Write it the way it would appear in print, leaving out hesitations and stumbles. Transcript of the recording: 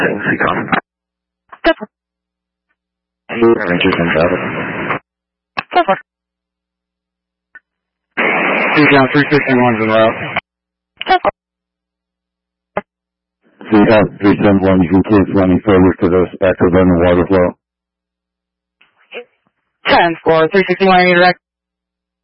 Interest in travel. Count 361's en route. Count 371's route running forward to the back of the water flow. 10-4, 361 direct.